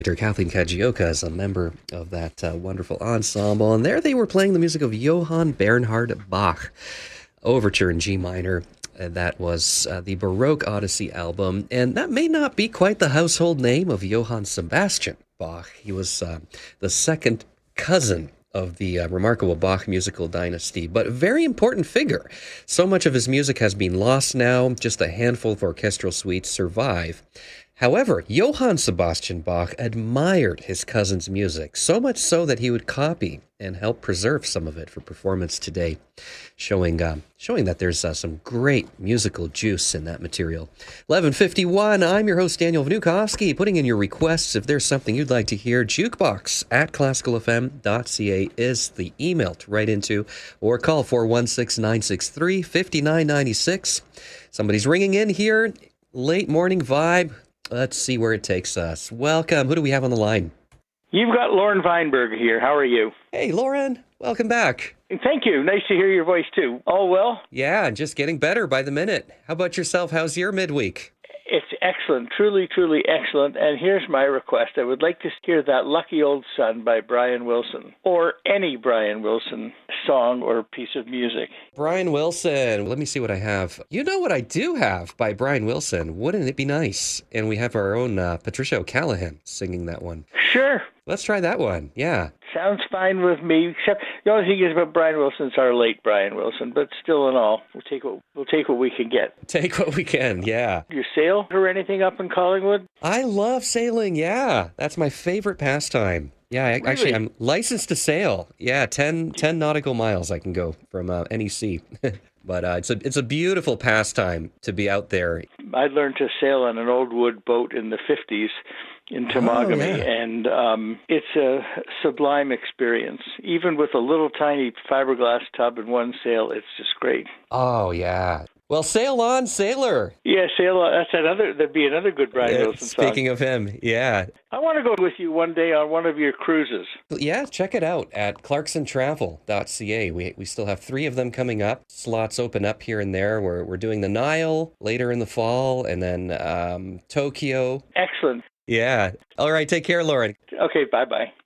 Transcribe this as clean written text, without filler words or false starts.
Kathleen Kajioka is a member of that wonderful ensemble, and there they were playing the music of Johann Bernhard Bach, Overture in G minor. That was the Baroque Odyssey album, and that may not be quite the household name of Johann Sebastian Bach. He was the second cousin of the remarkable Bach musical dynasty, but a very important figure. So much of his music has been lost now, just a handful of orchestral suites survive. However, Johann Sebastian Bach admired his cousin's music, so much so that he would copy and help preserve some of it for performance today, showing that there's some great musical juice in that material. 11:51, I'm your host, Daniel Vnukovsky, putting in your requests. If there's something you'd like to hear, jukebox@classicalfm.ca is the email to write into, or call 416-963-5996. Somebody's ringing in here, late morning vibe. Let's see where it takes us. Welcome. Who do we have on the line? You've got Lauren Weinberg here. How are you? Hey, Lauren. Welcome back. Thank you. Nice to hear your voice, too. All well? Yeah, just getting better by the minute. How about yourself? How's your midweek? It's excellent. Truly, truly excellent. And here's my request. I would like to hear That Lucky Old Sun by Brian Wilson, or any Brian Wilson song or piece of music. Brian Wilson. Let me see what I have. You know what I do have by Brian Wilson? Wouldn't it be nice? And we have our own Patricia O'Callaghan singing that one. Sure. Let's try that one. Yeah. Sounds fine with me, except the only thing is about Brian Wilson's our late Brian Wilson, but still in all, we'll take what we can get. Take what we can, yeah. You sail or anything up in Collingwood? I love sailing, yeah. That's my favorite pastime. Yeah, Really? Actually, I'm licensed to sail. Yeah, 10 nautical miles I can go from any sea. But it's a beautiful pastime to be out there. I learned to sail on an old wood boat in the 50s in Temagami, and it's a sublime experience. Even with a little tiny fiberglass tub and one sail, it's just great. Oh, yeah. Well, sail on, sailor. Yeah, sail on. That'd be another good Brian Wilson song. Speaking of him, yeah. I want to go with you one day on one of your cruises. Yeah, check it out at clarksontravel.ca. We still have 3 of them coming up. Slots open up here and there. We're doing the Nile later in the fall, and then Tokyo. Excellent. Yeah. All right, take care, Lauren. Okay, bye-bye.